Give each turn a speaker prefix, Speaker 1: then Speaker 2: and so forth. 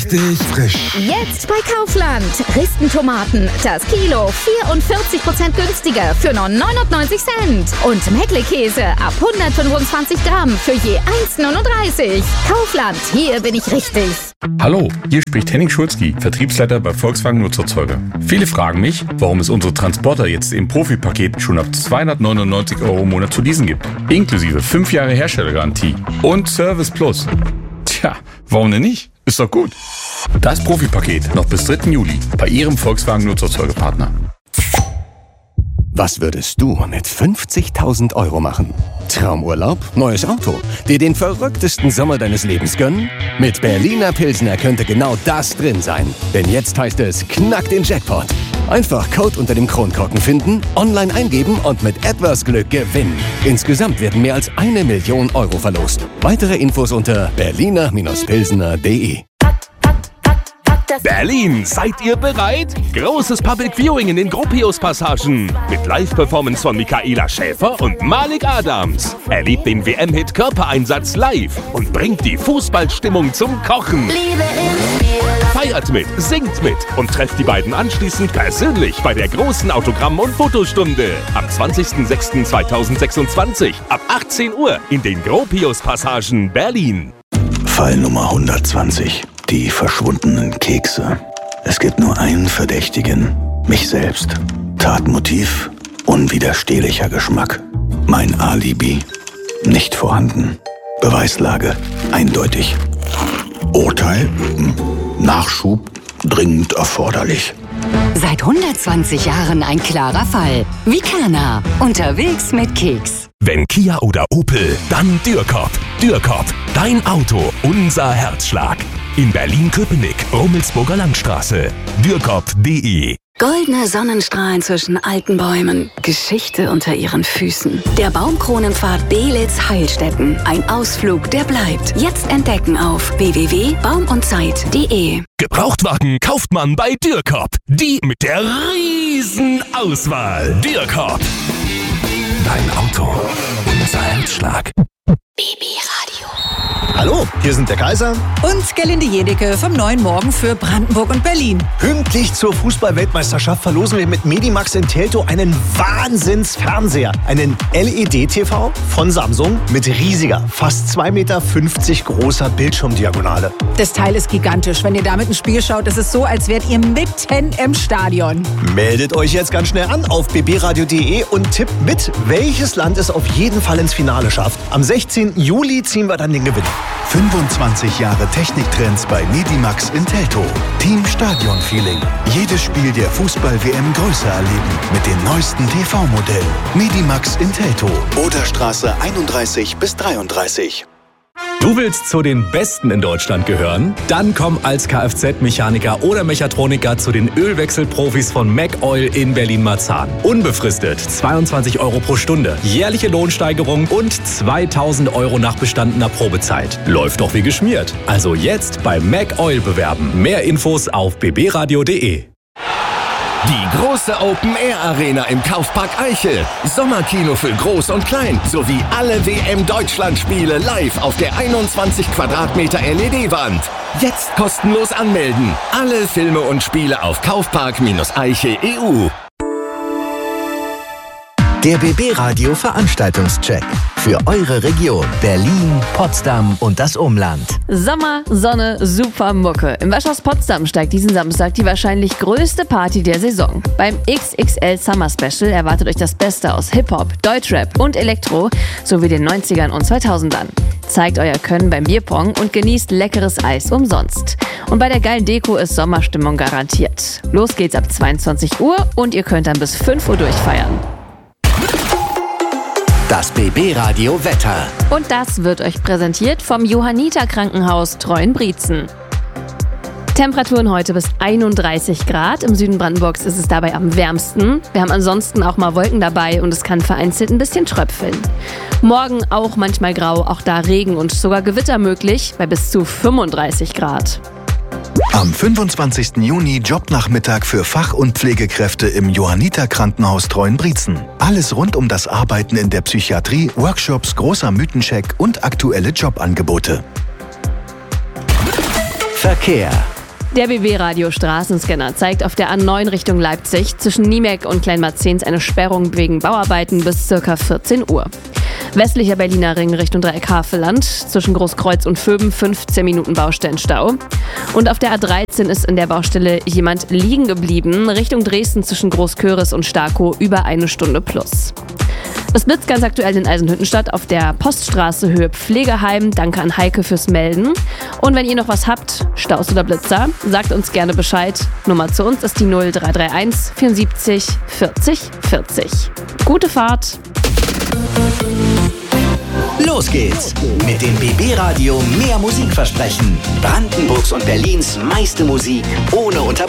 Speaker 1: frisch.
Speaker 2: Jetzt bei Kaufland. Ristentomaten, das Kilo 44% günstiger für nur 99 Cent. Und Meckle-Käse ab 125 Gramm für je 1,39. Kaufland, hier bin ich richtig.
Speaker 3: Hallo, hier spricht Henning Schulzki, Vertriebsleiter bei Volkswagen Nutzerzeuger. Viele fragen mich, warum es unsere Transporter jetzt im Profipaket schon ab 299 € im Monat zu leasen gibt. Inklusive 5 Jahre Herstellergarantie und Service Plus. Tja, warum denn nicht? Ist doch gut. Das Profipaket noch bis 3. Juli bei Ihrem Volkswagen Nutzerzeugerpartner.
Speaker 4: Was würdest du mit 50.000 € machen? Traumurlaub? Neues Auto? Dir den verrücktesten Sommer deines Lebens gönnen? Mit Berliner Pilsner könnte genau das drin sein. Denn jetzt heißt es, knack den Jackpot. Einfach Code unter dem Kronkorken finden, online eingeben und mit etwas Glück gewinnen. Insgesamt werden mehr als 1 Million € verlost. Weitere Infos unter berliner-pilsner.de.
Speaker 5: Berlin, seid ihr bereit? Großes Public Viewing in den Gropius-Passagen mit Live-Performance von Michaela Schäfer und Malik Adams. Erlebt den WM-Hit Körpereinsatz live und bringt die Fußballstimmung zum Kochen. Feiert mit, singt mit und trefft die beiden anschließend persönlich bei der großen Autogramm- und Fotostunde am 20.06.2026 ab 18 Uhr in den Gropius-Passagen Berlin.
Speaker 6: Fall Nummer 120. Die verschwundenen Kekse. Es gibt nur einen Verdächtigen. Mich selbst. Tatmotiv. Unwiderstehlicher Geschmack. Mein Alibi. Nicht vorhanden. Beweislage. Eindeutig. Urteil. Nachschub. Dringend erforderlich.
Speaker 7: Seit 120 Jahren ein klarer Fall. Vicana. Unterwegs mit Keks.
Speaker 5: Wenn Kia oder Opel, dann Dürkop. Dürkop. Dein Auto. Unser Herzschlag. In Berlin-Köpenick, Rummelsburger Landstraße. Dürkop.de.
Speaker 7: Goldene Sonnenstrahlen zwischen alten Bäumen. Geschichte unter ihren Füßen. Der Baumkronenpfad Belitz-Heilstätten. Ein Ausflug, der bleibt. Jetzt entdecken auf www.baumundzeit.de.
Speaker 5: Gebrauchtwagen kauft man bei Dürkop. Die mit der riesen Auswahl. Dürkop. Dein Auto. Unser Herzschlag.
Speaker 7: BB Radio.
Speaker 8: Hallo, hier sind der Kaiser
Speaker 9: und Gerlinde Jedecke vom Neuen Morgen für Brandenburg und Berlin.
Speaker 8: Pünktlich zur Fußball-Weltmeisterschaft verlosen wir mit Medimax in Teltow einen Wahnsinnsfernseher. Einen LED-TV von Samsung mit riesiger, fast 2,50 Meter großer Bildschirmdiagonale.
Speaker 9: Das Teil ist gigantisch. Wenn ihr damit ein Spiel schaut, ist es so, als wärt ihr mitten im Stadion.
Speaker 8: Meldet euch jetzt ganz schnell an auf bbradio.de und tippt mit, welches Land es auf jeden Fall ins Finale schafft. Am 16. Juli ziehen wir dann den Gewinn.
Speaker 10: 25 Jahre Techniktrends bei Medimax in Teltow. Team Stadion Feeling. Jedes Spiel der Fußball-WM größer erleben mit den neuesten TV-Modellen. Medimax in Teltow. Oderstraße 31 bis 33.
Speaker 11: Du willst zu den Besten in Deutschland gehören? Dann komm als Kfz-Mechaniker oder Mechatroniker zu den Ölwechselprofis von McOil in Berlin-Marzahn. Unbefristet 22 € pro Stunde, jährliche Lohnsteigerung und 2.000 € nach bestandener Probezeit. Läuft doch wie geschmiert. Also jetzt bei McOil bewerben. Mehr Infos auf bbradio.de.
Speaker 5: Die große Open-Air-Arena im Kaufpark Eichel. Sommerkino für Groß und Klein. Sowie alle WM-Deutschland-Spiele live auf der 21 Quadratmeter LED-Wand. Jetzt kostenlos anmelden. Alle Filme und Spiele auf Kaufpark-Eichel.eu.
Speaker 12: Der BB Radio Veranstaltungscheck für eure Region Berlin, Potsdam und das Umland.
Speaker 13: Sommer, Sonne, super Mucke. Im Waschhaus Potsdam steigt diesen Samstag die wahrscheinlich größte Party der Saison. Beim XXL Summer Special erwartet euch das Beste aus Hip-Hop, Deutschrap und Elektro sowie den 90ern und 2000ern. Zeigt euer Können beim Bierpong und genießt leckeres Eis umsonst. Und bei der geilen Deko ist Sommerstimmung garantiert. Los geht's ab 22 Uhr und ihr könnt dann bis 5 Uhr durchfeiern.
Speaker 12: Das BB Radio Wetter.
Speaker 13: Und das wird euch präsentiert vom Johanniter Krankenhaus Treuenbrietzen. Temperaturen heute bis 31 Grad. Im Süden Brandenburgs ist es dabei am wärmsten. Wir haben ansonsten auch mal Wolken dabei und es kann vereinzelt ein bisschen tröpfeln. Morgen auch manchmal grau, auch da Regen und sogar Gewitter möglich bei bis zu 35 Grad.
Speaker 10: Am 25. Juni Jobnachmittag für Fach- und Pflegekräfte im Johanniter Krankenhaus Treuenbrietzen. Alles rund um das Arbeiten in der Psychiatrie, Workshops, großer Mythencheck und aktuelle Jobangebote.
Speaker 12: Verkehr.
Speaker 13: Der BB-Radio Straßenscanner zeigt auf der A9 Richtung Leipzig zwischen Niemek und Kleinmarzens eine Sperrung wegen Bauarbeiten bis ca. 14 Uhr. Westlicher Berliner Ring Richtung Dreieck Havelland zwischen Großkreuz und Vöben 15 Minuten Baustellenstau. Und auf der A13 ist in der Baustelle jemand liegen geblieben, Richtung Dresden zwischen Großköris und Starkow über 1 Stunde plus. Es blitzt ganz aktuell in Eisenhüttenstadt auf der Poststraße Höhe Pflegeheim. Danke an Heike fürs Melden. Und wenn ihr noch was habt, Staus oder Blitzer, sagt uns gerne Bescheid. Nummer zu uns ist die 0331 74 40 40. Gute Fahrt!
Speaker 12: Los geht's mit dem BB-Radio mehr Musik versprechen. Brandenburgs und Berlins meiste Musik ohne Unterbrechung.